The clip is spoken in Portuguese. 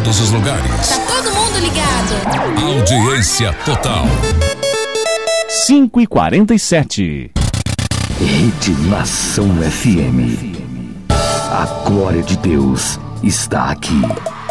todos os lugares. Tá todo mundo ligado. Audiência total. 5h47. Rede Nação FM. A glória de Deus está aqui.